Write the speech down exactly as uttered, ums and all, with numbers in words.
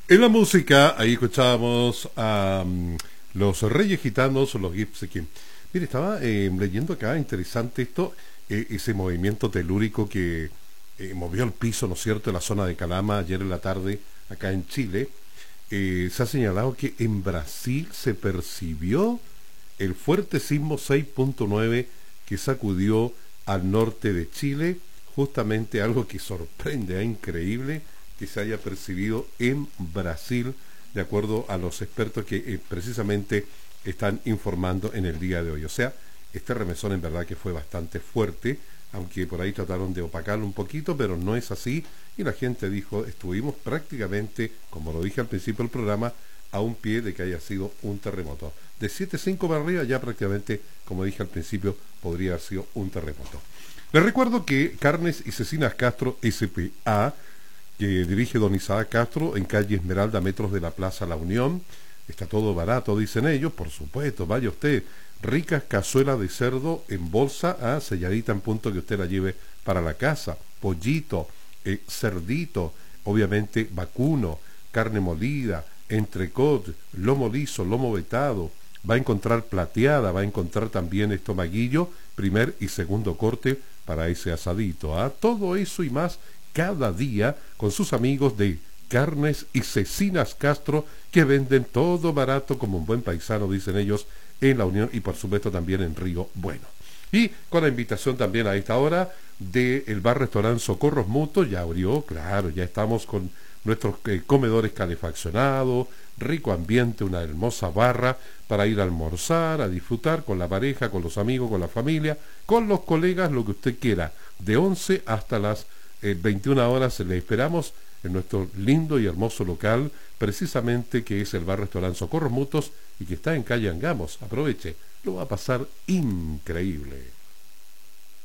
En la música, ahí escuchábamos a um, los Reyes Gitanos, los Gypsy Kings. Mire, estaba eh, leyendo acá, interesante esto, eh, ese movimiento telúrico que eh, movió el piso, ¿no es cierto?, en la zona de Calama ayer en la tarde, acá en Chile. Eh, se ha señalado que en Brasil se percibió el fuerte sismo seis punto nueve que sacudió al norte de Chile, justamente algo que sorprende, es increíble que se haya percibido en Brasil, de acuerdo a los expertos que eh, precisamente están informando en el día de hoy. O sea, este remesón en verdad que fue bastante fuerte, aunque por ahí trataron de opacarlo un poquito, pero no es así, y la gente dijo, estuvimos prácticamente, como lo dije al principio del programa, a un pie de que haya sido un terremoto. De siete punto cinco para arriba ya prácticamente, como dije al principio, podría haber sido un terremoto. Les recuerdo que Carnes y Cecinas Castro S P A, que dirige don Isaac Castro en calle Esmeralda, metros de la Plaza La Unión. Está todo barato, dicen ellos, por supuesto, vaya usted. Ricas cazuelas de cerdo en bolsa, ah, selladita en punto que usted la lleve para la casa. Pollito, eh, cerdito, obviamente vacuno, carne molida, entrecot, lomo liso, lomo vetado. Va a encontrar plateada, va a encontrar también estomaguillo, primer y segundo corte para ese asadito. ¿ah? Todo eso y más cada día con sus amigos de Carnes y Cecinas Castro, que venden todo barato como un buen paisano, dicen ellos, en La Unión y por supuesto también en Río Bueno. Y con la invitación también a esta hora del bar-restaurante Socorros Mutuos, ya abrió, claro, ya estamos con nuestros eh, comedores calefaccionados, rico ambiente, una hermosa barra para ir a almorzar, a disfrutar con la pareja, con los amigos, con la familia, con los colegas, lo que usted quiera, de once hasta las eh, veintiuna horas le esperamos en nuestro lindo y hermoso local, precisamente que es el bar-restaurante Socorros Mutuos y que está en calle Angamos. Aproveche, lo va a pasar increíble.